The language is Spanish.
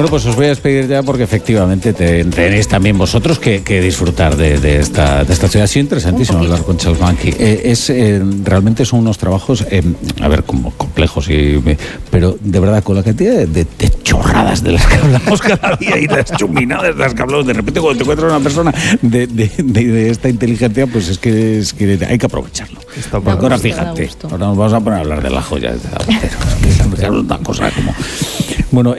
Bueno, pues os voy a despedir ya porque efectivamente tenéis también vosotros que disfrutar de esta ciudad. Ha sido interesantísimo hablar con Charles Mackey. Realmente son unos trabajos, a ver, como complejos, pero de verdad, con la cantidad de chorradas de las que hablamos cada día y las chuminadas de las que hablamos, de repente cuando te encuentras una persona de esta inteligencia, pues es que hay que aprovecharlo. Ahora fíjate, ahora nos vamos a poner a hablar de la joya de Zapatero. Es una cosa como... Bueno,